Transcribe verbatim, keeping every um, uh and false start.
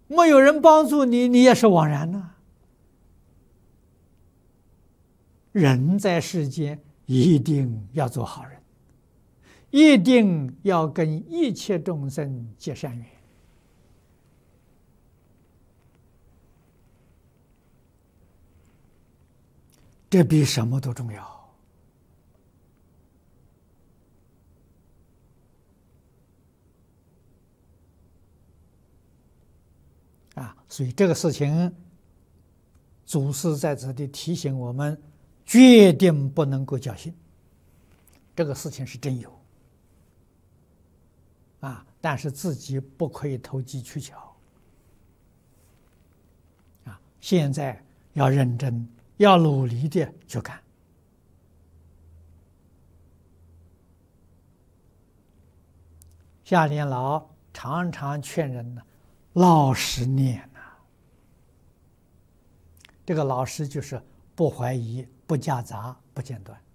没有人帮助你，你也是枉然呐。人在世间一定要做好人，一定要跟一切众生结善缘。这比什么都重要。啊，所以这个事情，祖师在这里提醒我们，决定不能够侥幸。这个事情是真有，啊，但是自己不可以投机取巧。啊，现在要认真，要努力的去干。夏年老常常劝人呢，老实念呐。这个老实就是不怀疑、不夹杂、不间断。